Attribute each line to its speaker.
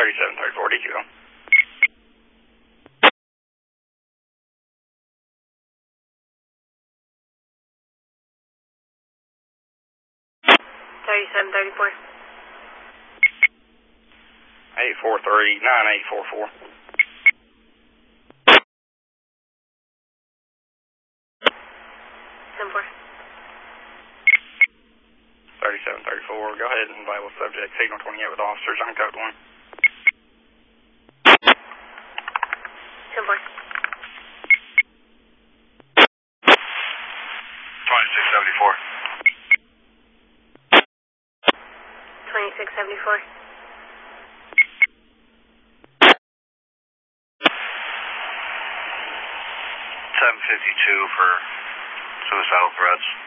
Speaker 1: 3734 DQ.
Speaker 2: 3734.
Speaker 1: 843-9844.
Speaker 2: 10-4.
Speaker 1: 3734, go ahead and vital subject, signal 28 with officers on code 1.
Speaker 2: 10-4.
Speaker 1: 2674.
Speaker 2: 2674.
Speaker 1: 752 for suicidal threats.